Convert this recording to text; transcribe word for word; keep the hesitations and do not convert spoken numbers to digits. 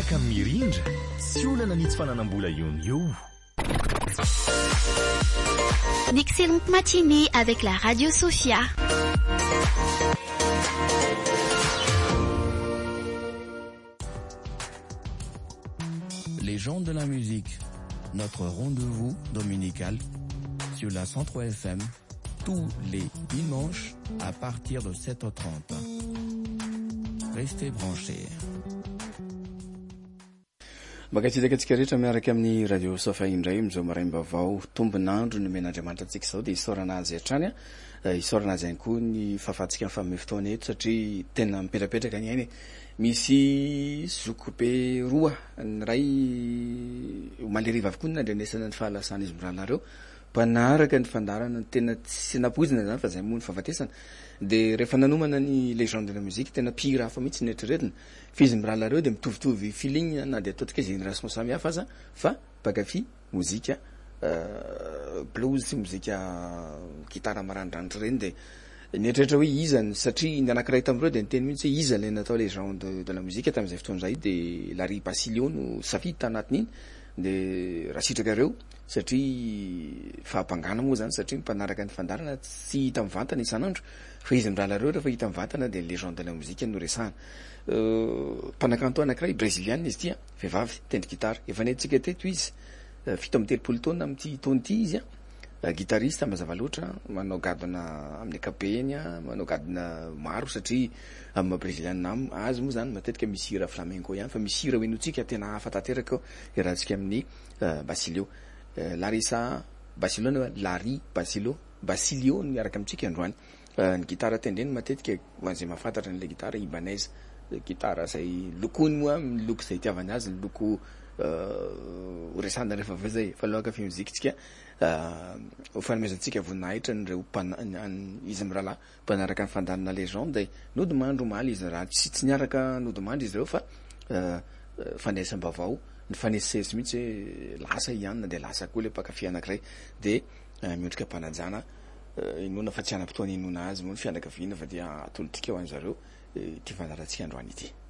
miaraka amin'ny mirindra tsy olana ny tsy fananam-bola iony io. Une excellente matinée avec la Radio Sophia. Les gens de la musique, notre rendez-vous dominical sur la cent trois F M tous les dimanches à partir de sept heures trente. Restez branchés. Makatsitsakatsika rehetra miaraka amin'ny radio Sofa indray amizao maraim-bavao tombonandro ny men'Andriamanitra antsika izao dia isaorana azy hatrany a isaorana azy ihany koa ny fahafatsika amin'ny fotoana eto satria tena mipetrapetraka ny ainy misy zokobe roa ny ray maleriva avokoa ny nandrenesana ny fahalasana izy mirahalareo mpanaraka ny fandarana tena tsy napozina zany fa zay moa ny fahafatesana de rehefa nanomana ny légende de la musique tena pira hafa mihitsy netreretina fizy mirahalareo de mitovitovy feeling na de ataotsika génération samy hafa aza fa bakafi mozika blues sy mozika gitara marandrandro reny de netreretra hoe izany satria ny anankiray tamin'ireo de niteny mihitsy hoe iza le natao légende de la musique tamin'izay fotoana zay de Larry Basilio no safita anatin'iny de raha sitrakareo satria fahampangana moa zany satria mpanaraka ny fandarana tsy hita mivantana isan'andro fa izy mirahalareo rehefa hita mivantana de légende de la musique no resahana mpanakanto anankiray brésilienne izy tia vehivavy tendry gitara efa nentsika teto izy fito amby telopolo taona amty taona ty izy a guitariste mazava loatra manao gadona amin'ny akapeny a manao gadona maro satria amin'ny brésilienne am azy moa zany matetika misy hira flamenco ihany fa misy hira hoenotsika tena hafa tanteraka iarahantsika amin'ny Basilio Larissa Basilio na Larry Basilio Basilio miaraka amintsika androany ny gitara tendreny matetika hoan'izay mahafantatra n'le gitara ibanaise gitara zay lokony moa miloko zay itiavany azy ny loko resana rehefa avy zay fa lohaka fi muzika tsika fanomezantsika voninahitra nireo izy mirahalahy mpanaraka ny fandanana légende nodimandro maly izy raha tsy tsy niaraka nodimandro izy reo fa fandraisam-bavao ny fanesesy mihitsy hoe lasa ihany de lasa koa le mpakafy anankiray de miondrika mpanajana inona fa tsy anam-potoana inona azy moa ny fianakaviana fa dia atolotrika ho an'zareo ty fandarantsika androany ity.